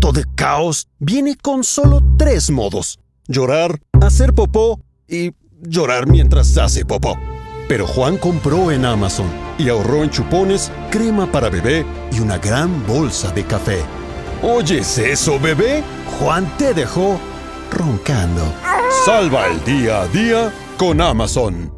cuarto de caos viene con solo 3 modos: llorar, hacer popó y llorar mientras hace popó. Pero Juan compró en Amazon y ahorró en chupones, crema para bebé y una gran bolsa de café. ¿Oyes eso, bebé? Juan te dejó roncando. Salva el día a día con Amazon.